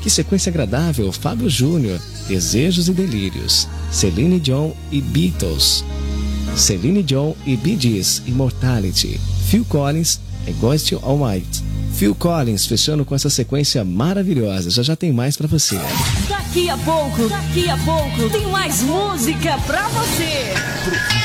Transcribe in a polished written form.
Que sequência agradável, Fábio Júnior, Desejos e Delírios. Celine Dion e Beatles. Celine Dion e Bee Gees, Immortality. Phil Collins, I Ghost You All Night. Phil Collins fechando com essa sequência maravilhosa. Já tem mais pra você. Daqui a pouco tem mais música pra você.